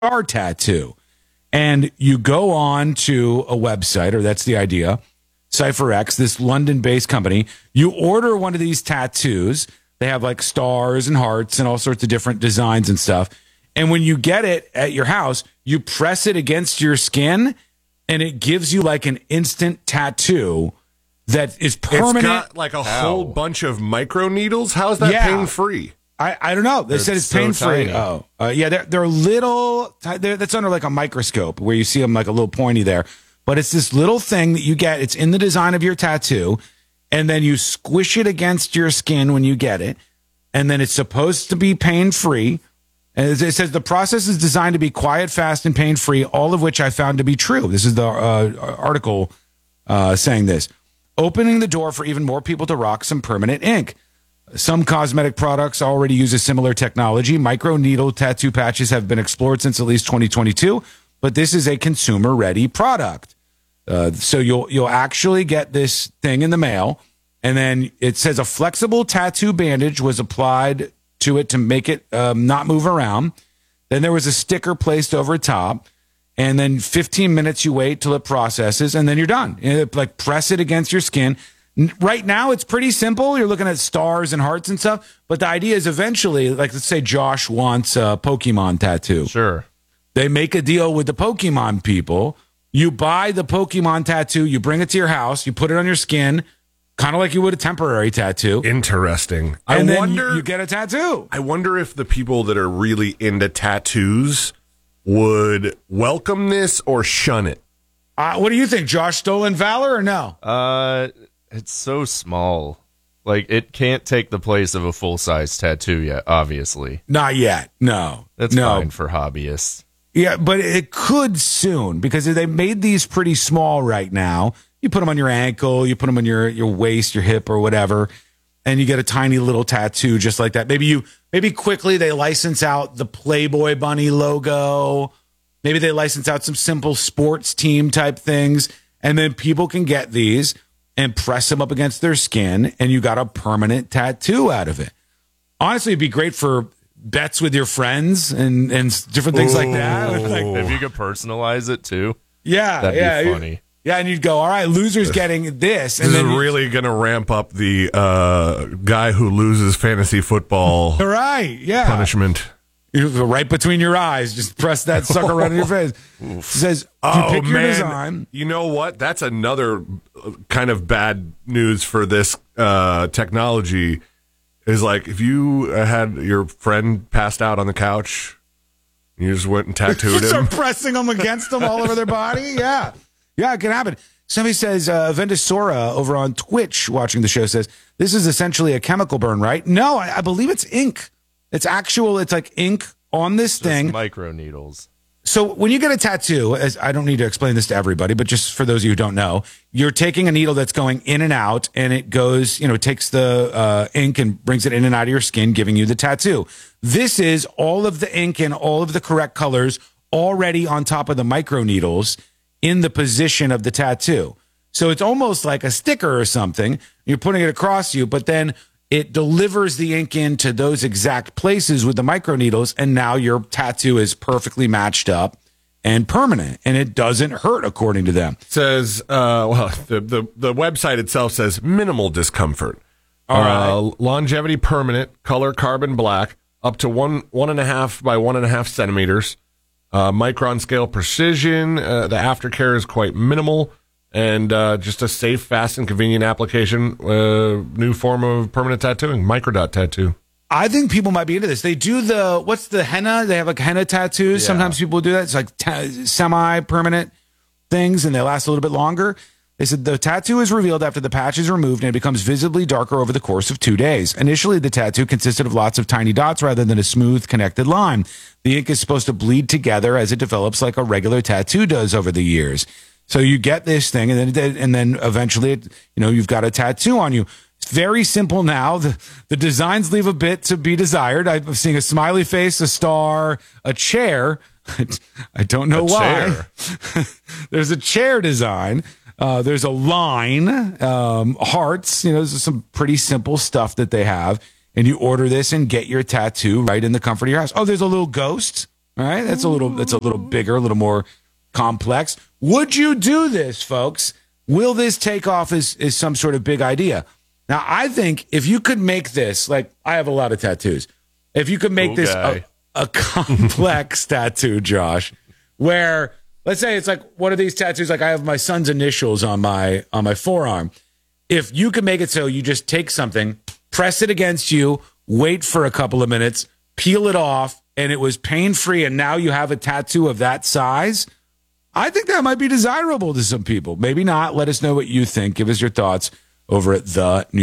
star tattoo. And you go on to a website, or that's the idea, CypherX, this London-based company. You order one of these tattoos. They have like stars and hearts and all sorts of different designs and stuff. And when you get it at your house, you press it against your skin, and it gives you like an instant tattoo that is permanent. It's got like a whole bunch of micro needles. How's that pain-free? I don't know. They said it's pain-free. Tiny. Yeah, they're little. That's under like a microscope where you see them like a little pointy there. But it's this little thing that you get. It's in the design of your tattoo, and then you squish it against your skin when you get it, and then it's supposed to be pain-free. And it says the process is designed to be quiet, fast, and pain-free, all of which I found to be true. This is the article saying this. Opening the door for even more people to rock some permanent ink. Some cosmetic products already use a similar technology. Micro-needle tattoo patches have been explored since at least 2022, but this is a consumer-ready product. So you'll actually get this thing in the mail, and then it says a flexible tattoo bandage was applied to it to make it not move around. Then there was a sticker placed over top, and then 15 minutes you wait till it processes, and then you're done. Like press it against your skin. Right now it's pretty simple. You're looking at stars and hearts and stuff, but the idea is eventually, like let's say Josh wants a Pokemon tattoo. Sure. They make a deal with the Pokemon people. You buy the Pokemon tattoo, you bring it to your house, you put it on your skin, kind of like you would a temporary tattoo. Interesting. And then you get a tattoo. I wonder if the people that are really into tattoos would welcome this or shun it. What do you think, Josh? Stolen valor or no? It's so small. Like, it can't take the place of a full-size tattoo yet, obviously. Not yet. No. That's fine for hobbyists. Yeah, but it could soon, because they made these pretty small right now. You put them on your ankle, you put them on your waist, your hip, or whatever, and you get a tiny little tattoo just like that. Maybe quickly they license out the Playboy Bunny logo. Maybe they license out some simple sports team type things, and then people can get these and press them up against their skin, and you got a permanent tattoo out of it. Honestly, it'd be great for bets with your friends and different things like that. Like, if you could personalize it too, that'd be funny. Yeah, and you'd go, all right, loser's getting this. And This then is really going to ramp up the guy who loses fantasy football punishment. You go right between your eyes. Just press that sucker right in your face. It says, you pick your design. You know what? That's another kind of bad news for this technology. Is like if you had your friend passed out on the couch, you just went and tattooed him. Start pressing them against them all over their body. Yeah, it can happen. Somebody says, Vendosora over on Twitch watching the show says, this is essentially a chemical burn, right? No, I believe it's ink. It's like ink on this thing. Micro needles. So when you get a tattoo, as I don't need to explain this to everybody, but just for those of you who don't know, you're taking a needle that's going in and out, and it goes, it takes the ink and brings it in and out of your skin, giving you the tattoo. This is all of the ink and all of the correct colors already on top of the micro needles in the position of the tattoo. So it's almost like a sticker or something. You're putting it across you, but then it delivers the ink into those exact places with the micro needles, and now your tattoo is perfectly matched up and permanent, and it doesn't hurt, according to them. It says, the website itself says minimal discomfort. All right. Longevity permanent, color carbon black, up to 1.5 by 1.5 centimeters. Micron scale precision. The aftercare is quite minimal. And just a safe, fast, and convenient application. New form of permanent tattooing, microdot tattoo. I think people might be into this. They do what's the henna? They have like henna tattoos. Yeah. Sometimes people do that. It's like semi-permanent things, and they last a little bit longer. They said the tattoo is revealed after the patch is removed, and it becomes visibly darker over the course of 2 days. Initially, the tattoo consisted of lots of tiny dots rather than a smooth, connected line. The ink is supposed to bleed together as it develops like a regular tattoo does over the years. So you get this thing, and then eventually, you've got a tattoo on you. It's very simple now. The designs leave a bit to be desired. I'm seeing a smiley face, a star, a chair. I don't know why. There's a chair design. There's a line, hearts. This is some pretty simple stuff that they have. And you order this and get your tattoo right in the comfort of your house. Oh, there's a little ghost. All right, that's a little bigger, a little more complex. Would you do this, folks? Will this take off as some sort of big idea? Now, I think if you could make this, like I have a lot of tattoos, if you could make this a complex tattoo, Josh, where let's say it's like one of these tattoos, like I have my son's initials on my forearm. If you could make it so you just take something, press it against you, wait for a couple of minutes, peel it off, and it was pain-free, and now you have a tattoo of that size, I think that might be desirable to some people. Maybe not. Let us know what you think. Give us your thoughts over at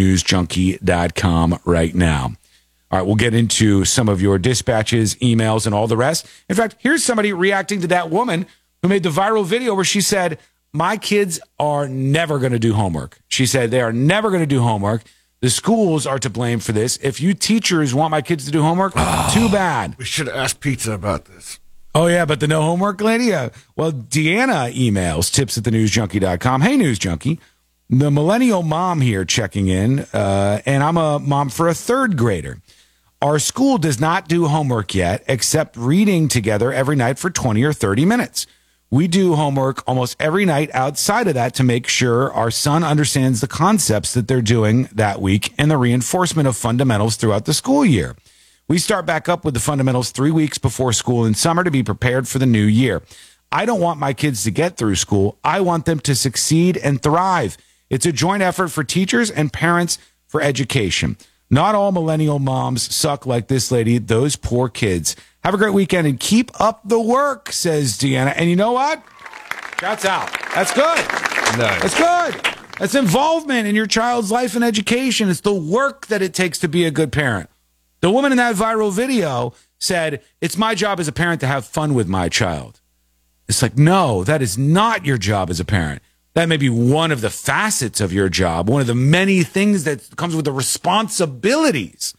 thenewsjunkie.com right now. All right, we'll get into some of your dispatches, emails, and all the rest. In fact, here's somebody reacting to that woman who made the viral video where she said, my kids are never going to do homework. She said they are never going to do homework. The schools are to blame for this. If you teachers want my kids to do homework, too bad. We should have asked Pizza about this. Oh, yeah, but the no homework lady? Well, Deanna emails tips@thenewsjunkie.com. Hey, News Junkie. The millennial mom here checking in, and I'm a mom for a third grader. Our school does not do homework yet, except reading together every night for 20 or 30 minutes. We do homework almost every night outside of that to make sure our son understands the concepts that they're doing that week and the reinforcement of fundamentals throughout the school year. We start back up with the fundamentals 3 weeks before school in summer to be prepared for the new year. I don't want my kids to get through school. I want them to succeed and thrive. It's a joint effort for teachers and parents for education. Not all millennial moms suck like this lady. Those poor kids. Have a great weekend and keep up the work, says Deanna. And you know what? Shouts out. That's good. Nice. That's good. That's involvement in your child's life and education. It's the work that it takes to be a good parent. The woman in that viral video said, it's my job as a parent to have fun with my child. It's like, no, that is not your job as a parent. That may be one of the facets of your job, one of the many things that comes with the responsibilities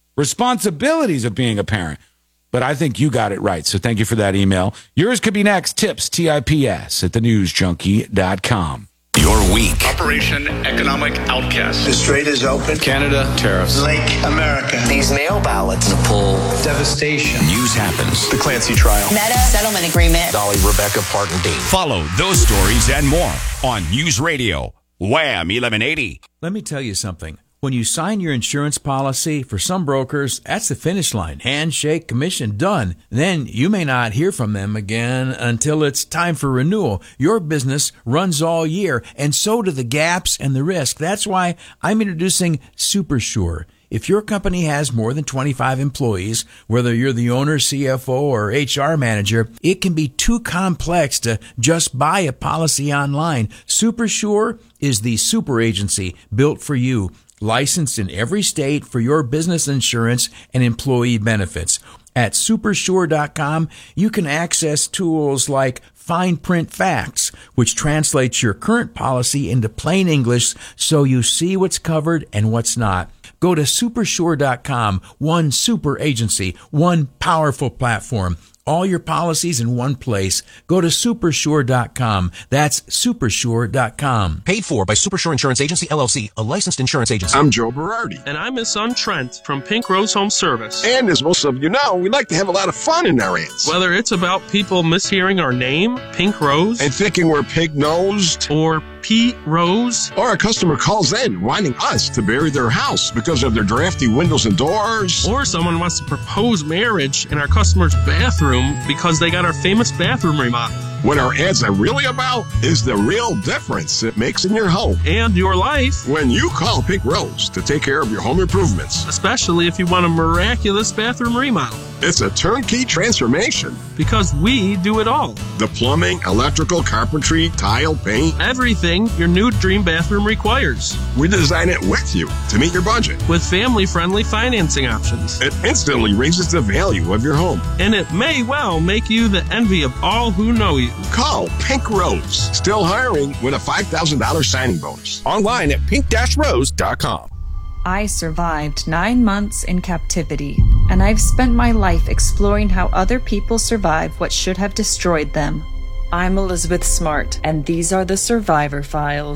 of being a parent. But I think you got it right. So thank you for that email. Yours could be next. Tips, TIPS, @thenewsjunkie.com. Your week. Operation Economic Outcast. The Strait is open. Canada, tariffs. Lake America. These mail ballots. Nepal. Devastation. News happens. The Clancy trial. Meta. Settlement agreement. Dolly Rebecca Parton Dean. Follow those stories and more on News Radio. Wham 1180. Let me tell you something. When you sign your insurance policy, for some brokers, that's the finish line. Handshake, commission, done. Then you may not hear from them again until it's time for renewal. Your business runs all year, and so do the gaps and the risk. That's why I'm introducing SuperSure. If your company has more than 25 employees, whether you're the owner, CFO, or HR manager, it can be too complex to just buy a policy online. SuperSure is the super agency built for you. Licensed in every state for your business insurance and employee benefits. At supersure.com, you can access tools like Fine Print Facts, which translates your current policy into plain English so you see what's covered and what's not. Go to supersure.com, one super agency, one powerful platform. All your policies in one place. Go to supersure.com. That's supersure.com. Paid for by Supersure Insurance Agency, LLC, a licensed insurance agency. I'm Joe Berardi. And I'm his son Trent from Pink Rose Home Service. And as most of you know, we like to have a lot of fun in our ads. Whether it's about people mishearing our name, Pink Rose, and thinking we're pig-nosed, or Pete Rose, or a customer calls in wanting us to bury their house because of their drafty windows and doors, or someone wants to propose marriage in our customer's bathroom because they got our famous bathroom remodel. What our ads are really about is the real difference it makes in your home and your life when you call Pink Rose to take care of your home improvements, especially if you want a miraculous bathroom remodel. It's a turnkey transformation because we do it all. The plumbing, electrical, carpentry, tile, paint, everything your new dream bathroom requires. We design it with you to meet your budget with family-friendly financing options. It instantly raises the value of your home, and it may well make you the envy of all who know you. Call Pink Rose. Still hiring with a $5,000 signing bonus. Online at pink-rose.com. I survived 9 months in captivity, and I've spent my life exploring how other people survive what should have destroyed them. I'm Elizabeth Smart, and these are the Survivor Files.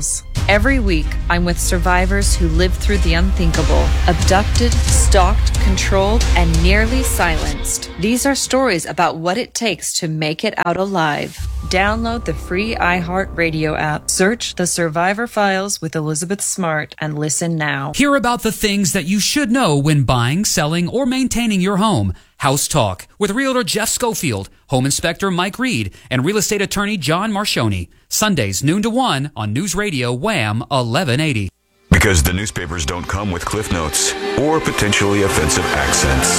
Every week, I'm with survivors who lived through the unthinkable, abducted, stalked, controlled, and nearly silenced. These are stories about what it takes to make it out alive. Download the free iHeartRadio app. Search The Survivor Files with Elizabeth Smart and listen now. Hear about the things that you should know when buying, selling, or maintaining your home. House Talk with Realtor Jeff Schofield, Home Inspector Mike Reed, and Real Estate Attorney John Marchioni. Sundays, noon to 1 on News Radio Wham 1180. Because the newspapers don't come with cliff notes or potentially offensive accents.